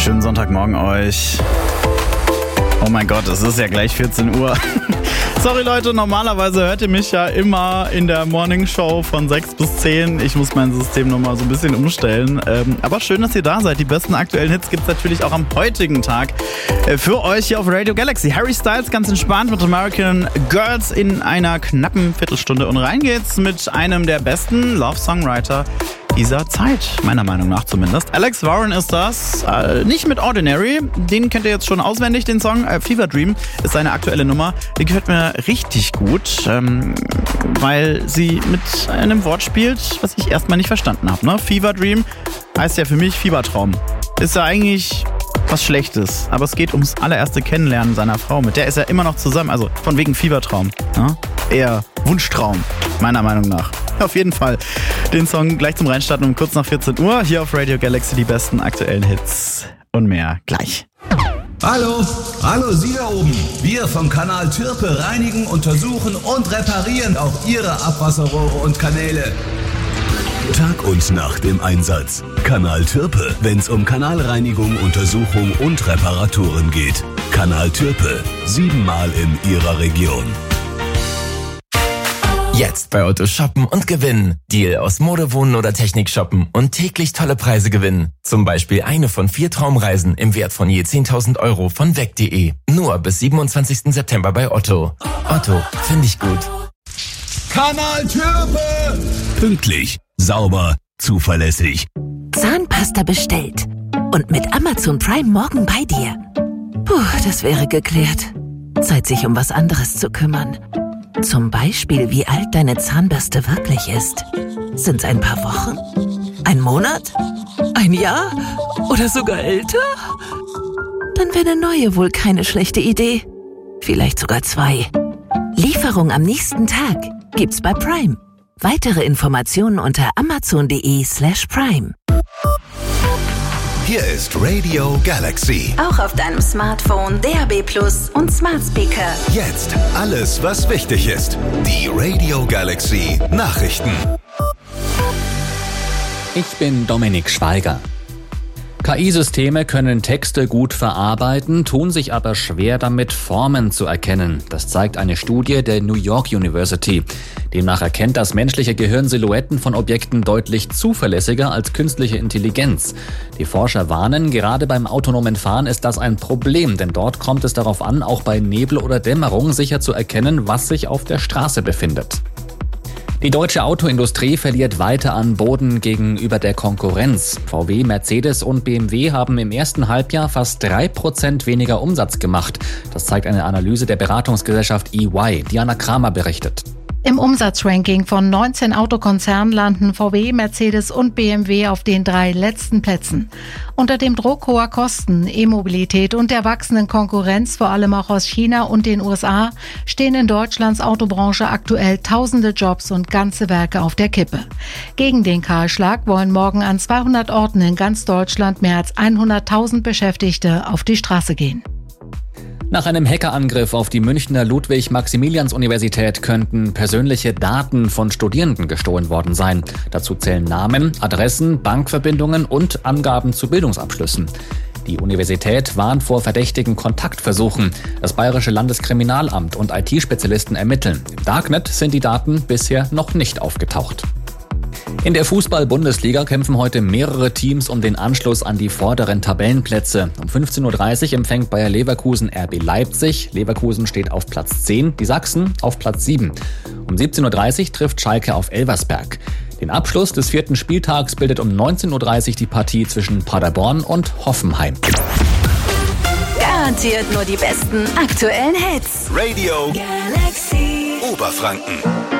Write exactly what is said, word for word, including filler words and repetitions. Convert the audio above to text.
Schönen Sonntagmorgen euch. Oh mein Gott, es ist ja gleich vierzehn Uhr. Sorry Leute, normalerweise hört ihr mich ja immer in der Morning Show von sechs bis zehn. Ich muss mein System nochmal so ein bisschen umstellen. Ähm, aber schön, dass ihr da seid. Die besten aktuellen Hits gibt es natürlich auch am heutigen Tag äh, für euch hier auf Radio Galaxy. Harry Styles ganz entspannt mit American Girls in einer knappen Viertelstunde. Und rein geht's mit einem der besten Love-Songwriter dieser Zeit, meiner Meinung nach zumindest. Alex Warren ist das, äh, nicht mit Ordinary, den kennt ihr jetzt schon auswendig, den Song. Äh, Fever Dream ist seine aktuelle Nummer, die gefällt mir richtig gut, ähm, weil sie mit einem Wort spielt, was ich erstmal nicht verstanden habe. Ne? Fever Dream heißt ja für mich Fiebertraum. Ist ja eigentlich was Schlechtes, aber es geht ums allererste Kennenlernen seiner Frau, mit der ist er immer noch zusammen, also von wegen Fiebertraum. Ne? Eher Wunschtraum, meiner Meinung nach. Auf jeden Fall den Song gleich zum Reinstarten um kurz nach vierzehn Uhr. Hier auf Radio Galaxy die besten aktuellen Hits und mehr gleich. Hallo, hallo Sie da oben. Wir vom Kanal Türpe reinigen, untersuchen und reparieren auch Ihre Abwasserrohre und Kanäle. Tag und Nacht im Einsatz. Kanal Türpe, wenn's um Kanalreinigung, Untersuchung und Reparaturen geht. Kanal Türpe, siebenmal in Ihrer Region. Jetzt bei Otto shoppen und gewinnen. Deal aus Mode, Wohnen oder Technik shoppen und täglich tolle Preise gewinnen. Zum Beispiel eine von vier Traumreisen im Wert von je zehntausend Euro von weg punkt de. Nur bis siebenundzwanzigsten September bei Otto. Otto, finde ich gut. Kanal Türpe! Pünktlich, sauber, zuverlässig. Zahnpasta bestellt. Und mit Amazon Prime morgen bei dir. Puh, das wäre geklärt. Zeit, sich um was anderes zu kümmern. Zum Beispiel, wie alt deine Zahnbürste wirklich ist. Sind's ein paar Wochen? Ein Monat? Ein Jahr? Oder sogar älter? Dann wäre eine neue wohl keine schlechte Idee. Vielleicht sogar zwei. Lieferung am nächsten Tag gibt's bei Prime. Weitere Informationen unter amazon.de slash prime. Hier ist Radio Galaxy. Auch auf deinem Smartphone, D A B Plus und Smart Speaker. Jetzt alles, was wichtig ist. Die Radio Galaxy Nachrichten. Ich bin Dominik Schweiger. K I-Systeme können Texte gut verarbeiten, tun sich aber schwer damit, Formen zu erkennen. Das zeigt eine Studie der New York University. Demnach erkennt das menschliche Gehirn Silhouetten von Objekten deutlich zuverlässiger als künstliche Intelligenz. Die Forscher warnen, gerade beim autonomen Fahren ist das ein Problem, denn dort kommt es darauf an, auch bei Nebel oder Dämmerung sicher zu erkennen, was sich auf der Straße befindet. Die deutsche Autoindustrie verliert weiter an Boden gegenüber der Konkurrenz. V W, Mercedes und B M W haben im ersten Halbjahr fast drei Prozent weniger Umsatz gemacht. Das zeigt eine Analyse der Beratungsgesellschaft E Y. Diana Kramer berichtet. Im Umsatzranking von neunzehn Autokonzernen landen V W, Mercedes und B M W auf den drei letzten Plätzen. Unter dem Druck hoher Kosten, E-Mobilität und der wachsenden Konkurrenz, vor allem auch aus China und den U S A, stehen in Deutschlands Autobranche aktuell tausende Jobs und ganze Werke auf der Kippe. Gegen den Kahlschlag wollen morgen an zweihundert Orten in ganz Deutschland mehr als hunderttausend Beschäftigte auf die Straße gehen. Nach einem Hackerangriff auf die Münchner Ludwig-Maximilians-Universität könnten persönliche Daten von Studierenden gestohlen worden sein. Dazu zählen Namen, Adressen, Bankverbindungen und Angaben zu Bildungsabschlüssen. Die Universität warnt vor verdächtigen Kontaktversuchen. Das Bayerische Landeskriminalamt und I T-Spezialisten ermitteln. Im Darknet sind die Daten bisher noch nicht aufgetaucht. In der Fußball-Bundesliga kämpfen heute mehrere Teams um den Anschluss an die vorderen Tabellenplätze. Um fünfzehn Uhr dreißig empfängt Bayer Leverkusen R B Leipzig. Leverkusen steht auf Platz zehn, die Sachsen auf Platz sieben. Um siebzehn Uhr dreißig trifft Schalke auf Elversberg. Den Abschluss des vierten Spieltags bildet um neunzehn Uhr dreißig die Partie zwischen Paderborn und Hoffenheim. Garantiert nur die besten aktuellen Hits. Radio Galaxy. Oberfranken.